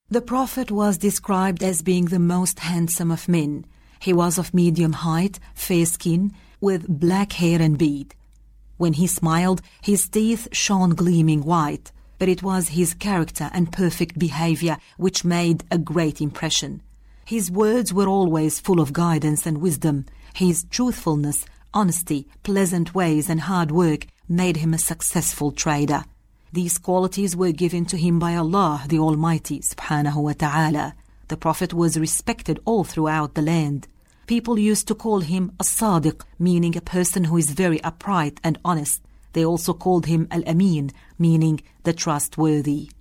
The Prophet was described as being the most handsome of men. He was of medium height, fair skin, with black hair and beard. When he smiled, his teeth shone gleaming white, but it was his character and perfect behavior which made a great impression. His words were always full of guidance and wisdom. His truthfulness, honesty, pleasant ways and hard work made him a successful trader. These qualities were given to him by Allah, the Almighty, subhanahu wa ta'ala. The Prophet was respected all throughout the land. People used to call him as-Sadiq, meaning a person who is very upright and honest. They also called him al-Amin, meaning the trustworthy.